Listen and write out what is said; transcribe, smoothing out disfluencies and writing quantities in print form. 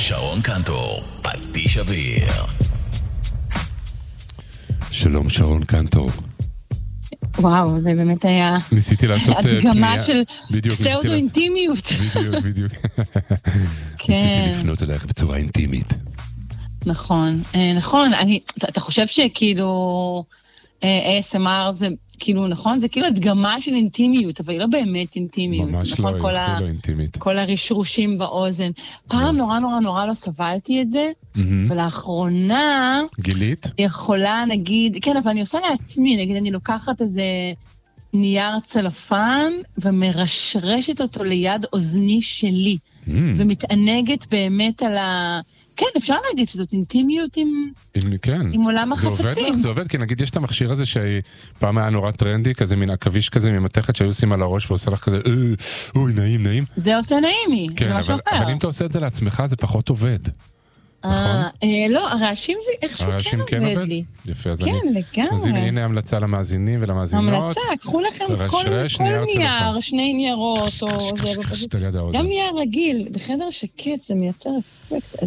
שרון קנטור, פטיש אוויר. שלום שרון קנטור. וואו, זה באמת היה... ניסיתי לעשות הדגמה של בדיוק, פסאודו-אינטימיות. בדיוק. כן. ניסיתי לפנות אלייך בצורה אינטימית. נכון. אתה חושב שכאילו ASMR זה כאילו, נכון? זה כאילו הדגמה של אינטימיות, אבל היא לא באמת אינטימיות. ממש נכון? לא, היא לא אינטימית. כל הרשרושים באוזן. פעם נורא לא סבלתי את זה, ולאחרונה... גילית? יכולה, נגיד, כן, אבל אני עושה לעצמי, נגיד, אני לוקחת איזה נייר צלפן, ומרשרשת אותו ליד אוזני שלי, ומתענגת באמת על ה... כן, אפשר להגיד שזאת אינטימיות עם עולם החפצים. זה עובד, כי נגיד יש את המכשיר הזה שפעם היה נורא טרנדי, כזה מן עכביש כזה, ממתכת שהיו עושים על הראש ועושה לך כזה, אוי, נעים. זה עושה נעימי, זה משהו אחר. אבל אם אתה עושה את זה לעצמך, זה פחות עובד. לא, הרעשים זה איכשהו כן עובד לי. יפה, אז כן, לגמרי. אז הנה המלצה למאזינים ולמאזינות. המלצה, קחו לכם כל נייר, 2 ניירות, גם נייר רגיל, בחדר שקט זה מייצר אפקט.